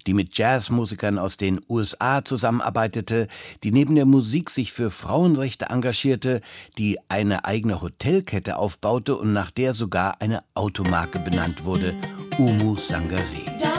die mit Jazzmusikern aus den USA zusammenarbeitete, die neben der Musik sich für Frauenrechte engagierte, die eine eigene Hotelkette aufbaute und nach der sogar eine Automarke benannt wurde: Oumou Sangaré.